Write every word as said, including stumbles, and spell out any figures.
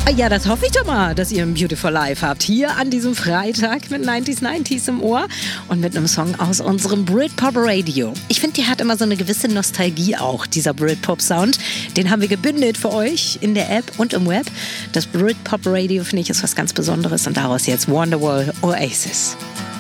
Ja, das hoffe ich doch mal, dass ihr ein Beautiful Life habt. Hier an diesem Freitag mit neunziger neunziger im Ohr und mit einem Song aus unserem Britpop Radio. Ich finde, die hat immer so eine gewisse Nostalgie auch, dieser Britpop-Sound. Den haben wir gebündelt für euch in der App und im Web. Das Britpop Radio, finde ich, ist was ganz Besonderes und daraus jetzt Wonderwall Oasis.